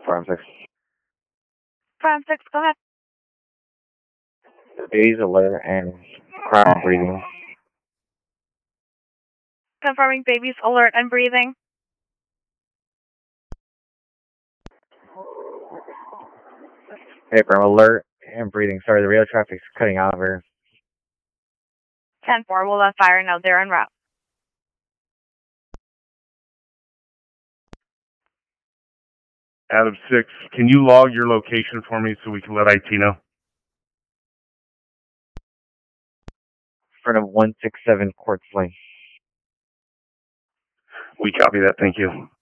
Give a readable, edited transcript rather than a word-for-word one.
Farm 6. Farm 6, go ahead. Baby's alert and crowd breathing. Confirming baby's alert and breathing. Hey, from alert and breathing. Sorry, the rail traffic's cutting out over. 10-4, we'll let fire know they're en route. Adam 6, can you log your location for me so we can let IT know? Front of 167 Quartz Lane. We copy that, thank you.